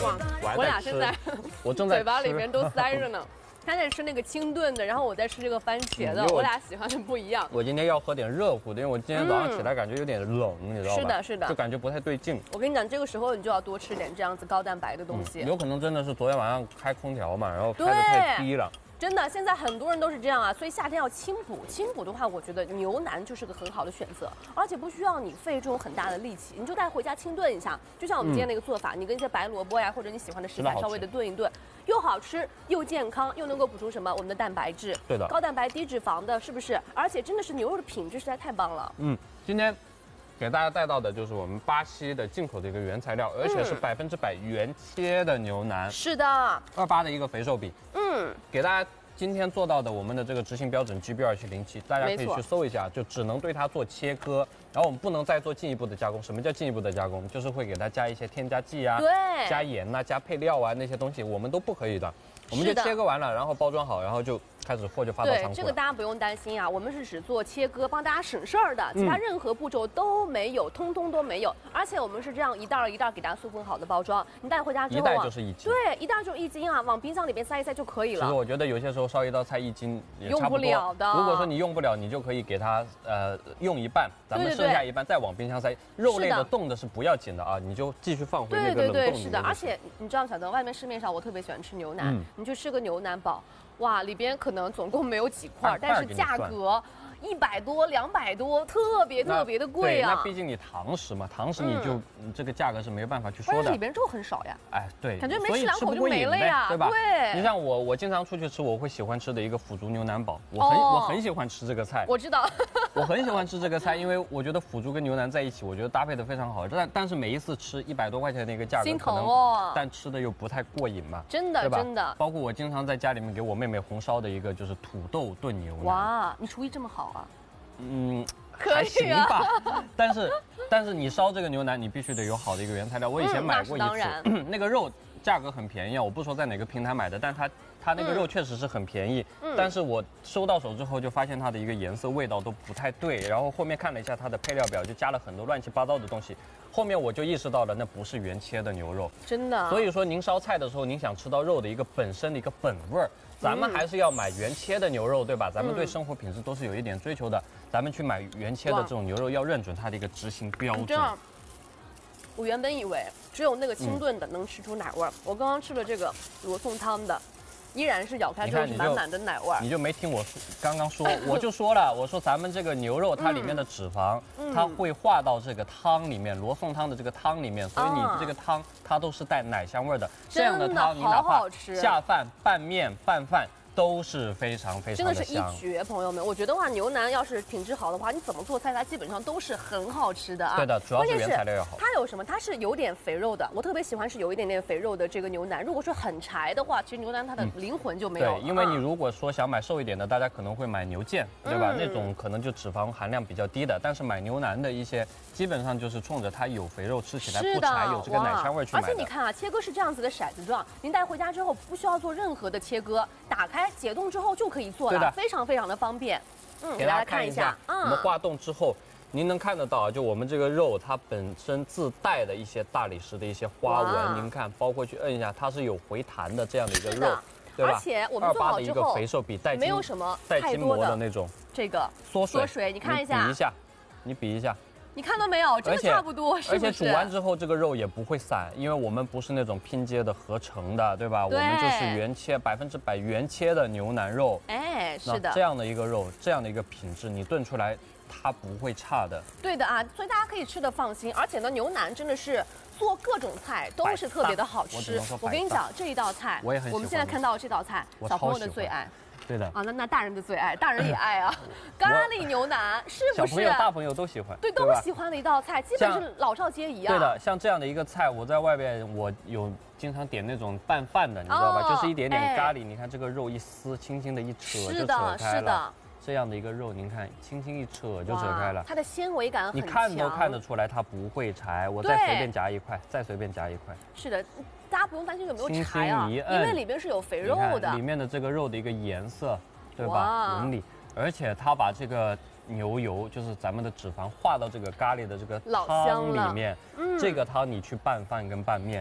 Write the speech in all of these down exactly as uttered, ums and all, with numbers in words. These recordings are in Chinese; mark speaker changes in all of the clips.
Speaker 1: 哇，我俩现在
Speaker 2: 我正在
Speaker 1: 嘴巴里面都塞着呢。他在吃那个清炖的，然后我在吃这个番茄的，嗯、我俩喜欢的不一样。
Speaker 2: 我今天要喝点热乎的，因为我今天早上起来感觉有点冷，嗯、你知道吧？
Speaker 1: 是的，是的，
Speaker 2: 就感觉不太对劲。
Speaker 1: 我跟你讲，这个时候你就要多吃点这样子高蛋白的东西。
Speaker 2: 嗯、有可能真的是昨天晚上开空调嘛，然后开的太低了。
Speaker 1: 真的，现在很多人都是这样啊，所以夏天要清补。清补的话，我觉得牛腩就是个很好的选择，而且不需要你费这种很大的力气，你就带回家清炖一下。就像我们今天那个做法，嗯、你跟一些白萝卜呀，或者你喜欢的食材稍微的炖一炖，又好吃又健康，又能够补充什么？我们的蛋白质。
Speaker 2: 对的，
Speaker 1: 高蛋白低脂肪的，是不是？而且真的是牛肉的品质实在太棒了。
Speaker 2: 嗯，今天给大家带到的就是我们巴西的进口的一个原材料，而且是百分之百原切的牛腩。
Speaker 1: 是的，
Speaker 2: 二八的一个肥瘦比。
Speaker 1: 嗯，
Speaker 2: 给大家。今天做到的我们的这个执行标准 G B 二七零七，大家可以去搜一下，就只能对它做切割，然后我们不能再做进一步的加工。什么叫进一步的加工？就是会给它加一些添加剂啊，
Speaker 1: 对，
Speaker 2: 加盐呐、啊、加配料啊那些东西，我们都不可以的。我们就切割完了，然后包装好，然后就开始货就发到仓库了。
Speaker 1: 对，这个大家不用担心啊，我们是只做切割，帮大家省事儿的，其他任何步骤都没有，嗯、通通都没有。而且我们是这样一袋一袋给大家塑封好的包装，你带回家之后、啊，
Speaker 2: 一袋就是一斤。
Speaker 1: 对，一袋就一斤啊，往冰箱里边塞一塞就可以了。
Speaker 2: 其实我觉得有些时候烧一道菜一斤也差不多。
Speaker 1: 用不了的。
Speaker 2: 如果说你用不了，你就可以给它呃用一半，咱们剩下一半再往冰箱塞。肉类的冻的是不要紧的啊，你就继续放回那个冷冻里面。
Speaker 1: 对对对，是的。而且你知道小邓，外面市面上我特别喜欢吃牛腩，嗯、你去吃个牛腩堡。哇，里边可能总共没有几块，但是价格一百多、两百多，特别特别的贵啊。
Speaker 2: 那毕竟你堂食嘛，堂食你就、嗯、这个价格是没办法去说的。
Speaker 1: 但是里边肉很少呀。
Speaker 2: 哎，对，
Speaker 1: 感觉没吃两口就没了呀，
Speaker 2: 对吧？
Speaker 1: 对。
Speaker 2: 你像我，我经常出去吃，我会喜欢吃的一个腐竹牛腩堡，我很、哦、我很喜欢吃这个菜。
Speaker 1: 我知道。
Speaker 2: 我很喜欢吃这个菜，因为我觉得腐竹跟牛腩在一起，我觉得搭配的非常好。但但是每一次吃一百多块钱的一个价格，
Speaker 1: 心疼哦。
Speaker 2: 但吃的又不太过瘾嘛。
Speaker 1: 真的，真的。
Speaker 2: 包括我经常在家里面给我妹妹红烧的一个就是土豆炖牛腩。
Speaker 1: 哇，你厨艺这么好啊？
Speaker 2: 嗯，还行吧。但是但是你烧这个牛腩，你必须得有好的一个原材料。我以前买过一次，嗯、那个肉价格很便宜啊，我不说在哪个平台买的，但它。它那个肉确实是很便宜，嗯、但是我收到手之后就发现它的一个颜色、味道都不太对，然后后面看了一下它的配料表，就加了很多乱七八糟的东西，后面我就意识到了那不是原切的牛肉，
Speaker 1: 真的。
Speaker 2: 所以说您烧菜的时候，您想吃到肉的一个本身的一个本味儿，咱们还是要买原切的牛肉，对吧？咱们对生活品质都是有一点追求的，咱们去买原切的这种牛肉，要认准它的一个执行标准。
Speaker 1: 我原本以为只有那个清炖的能吃出奶味儿，嗯、我刚刚吃了这个罗宋汤的。依然是咬开之后是满满的奶味儿，
Speaker 2: 你就没听我刚刚说，我就说了，我说咱们这个牛肉它里面的脂肪，嗯、它会化到这个汤里面，罗宋汤的这个汤里面，所以你这个汤它都是带奶香味的。这样的汤你哪怕下饭、拌面、拌饭。都是非常非常的香，
Speaker 1: 真的是一绝，朋友们。我觉得话，牛腩要是品质好的话，你怎么做菜，它基本上都是很好吃的啊。
Speaker 2: 对的，主要是原材料要好。
Speaker 1: 它有什么？它是有点肥肉的，我特别喜欢是有一点点肥肉的这个牛腩。如果说很柴的话，其实牛腩它的灵魂就没有了。
Speaker 2: 对，因为你如果说想买瘦一点的，大家可能会买牛腱，对吧？嗯、那种可能就脂肪含量比较低的。但是买牛腩的一些，基本上就是冲着它有肥肉，吃起来不柴，有这个奶香味去买的。
Speaker 1: 而且你看啊，切割是这样子的骰子状，您带回家之后不需要做任何的切割，打开解冻之后就可以做了，非常非常的方便。
Speaker 2: 嗯，给大家看一下，嗯、我们化冻之后，您能看得到，就我们这个肉它本身自带的一些大理石的一些花纹，您看，包括去摁一下，它是有回弹的这样的一个肉，对吧？
Speaker 1: 而且我们做好之后，
Speaker 2: 肥瘦比带
Speaker 1: 没有什么
Speaker 2: 带筋膜的那种
Speaker 1: 这个
Speaker 2: 缩水，
Speaker 1: 缩水，你看一下，
Speaker 2: 比一下，你比一下。
Speaker 1: 你看到没有？真的差不多，是不是？
Speaker 2: 而且煮完之后，这个肉也不会散，因为我们不是那种拼接的合成的，对吧？
Speaker 1: 对，
Speaker 2: 我们就是原切，百分之百原切的牛腩肉。
Speaker 1: 哎，是的。
Speaker 2: 这样的一个肉，这样的一个品质，你炖出来它不会差的。
Speaker 1: 对的啊，所以大家可以吃得放心。而且呢，牛腩真的是做各种菜都是特别的好吃。我, 我跟你讲，这一道菜，
Speaker 2: 我也很喜欢。
Speaker 1: 我们现在看到这道菜，小朋友的最爱。
Speaker 2: 对的
Speaker 1: 啊，那那大人的最爱，大人也爱啊，咖喱牛腩是不是？
Speaker 2: 小朋友、大朋友都喜欢，
Speaker 1: 对，都喜欢的一道菜，基本是老少皆宜啊。
Speaker 2: 对的，像这样的一个菜，我在外边我有经常点那种拌饭的，你知道吧？就是一点点咖喱，你看这个肉一撕，轻轻的一扯就扯开了。是的。这样的一个肉，您看，轻轻一扯就扯开了，
Speaker 1: 它的纤维感很强，
Speaker 2: 你看都看得出来它不会柴。我再随便夹一块，再随便夹一块。
Speaker 1: 是的，大家不用担心有没有柴啊，因为里边是有肥肉的，
Speaker 2: 里面的这个肉的一个颜色，对吧？纹理，而且它把这个牛油，就是咱们的脂肪化到这个咖喱的这个汤里面，嗯、这个汤你去拌饭跟拌面。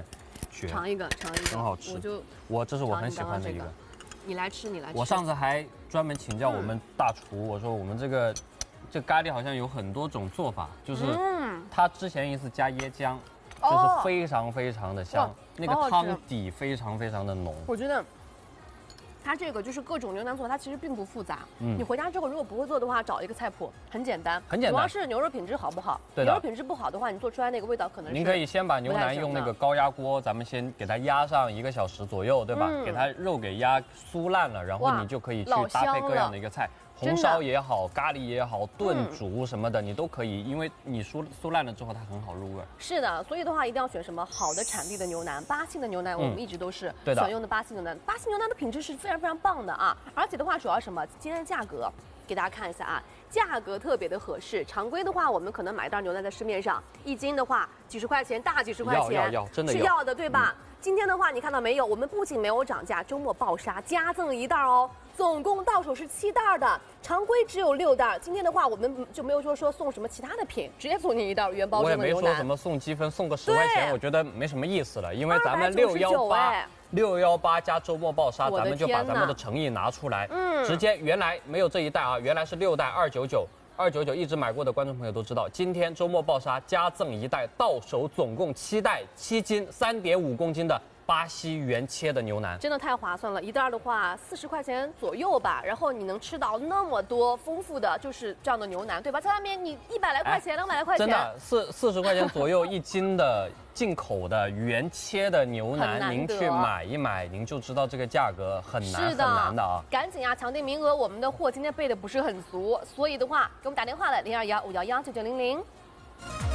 Speaker 2: 绝。
Speaker 1: 尝一个，尝一个，
Speaker 2: 很好吃。
Speaker 1: 我就
Speaker 2: 我这是我很喜欢的一个。
Speaker 1: 你来吃，你来吃。
Speaker 2: 我上次还专门请教我们大厨，我说我们这个这咖喱好像有很多种做法，就是他之前一次加椰浆，就是非常非常的香，那个汤底非常非常的浓。
Speaker 1: 我觉得。它这个就是各种牛腩做法，它其实并不复杂。嗯，你回家之后如果不会做的话，找一个菜谱，很简单，
Speaker 2: 很简单。
Speaker 1: 主要是牛肉品质好不好？
Speaker 2: 对
Speaker 1: 牛肉品质不好的话，你做出来那个味道可能是。
Speaker 2: 您可以先把牛腩用那个高压锅，咱们先给它压上一个小时左右，对吧？嗯、给它肉给压酥烂了，然后你就可以去搭配各样的一个菜。红烧也好，咖喱也好，炖煮什么的，你都可以，因为你酥酥烂了之后，它很好入味。
Speaker 1: 是的，所以的话一定要选什么好的产地的牛腩，巴西的牛腩我们一直都是选用的巴西牛腩。巴西牛腩的品质是非常非常棒的啊，而且的话主要什么？今天的价格给大家看一下啊，价格特别的合适。常规的话，我们可能买到牛腩在市面上一斤的话几十块钱，大几十块钱，
Speaker 2: 要要要，真的
Speaker 1: 是要的，对吧？嗯、今天的话，你看到没有？我们不仅没有涨价，周末暴杀，加赠一袋哦。总共到手是七袋的，常规只有六袋。今天的话，我们就没有说说送什么其他的品，直接送你一袋原包装的牛腩。
Speaker 2: 我也没说什么送积分，送个十块钱，我觉得没什么意思了，因为咱们六幺八六幺八加周末暴杀，咱们就把咱们的诚意拿出来，嗯，直接原来没有这一袋啊，原来是六袋二九九。二九九一直买过的观众朋友都知道，今天周末暴杀加赠一袋，到手总共七袋，七斤，三点五公斤的巴西原切的牛腩，
Speaker 1: 真的太划算了。一袋的话四十块钱左右吧，然后你能吃到那么多丰富的就是这样的牛腩，对吧？在外面你一百来块钱，两百来块钱，
Speaker 2: 真的四四十块钱左右一斤的进口的原切的牛腩，您去买一买，您就知道这个价格很难很难的啊！
Speaker 1: 赶紧啊，抢订名额，我们的货今天备的不是很足，所以的话给我们打电话来零二幺五幺幺九九零零。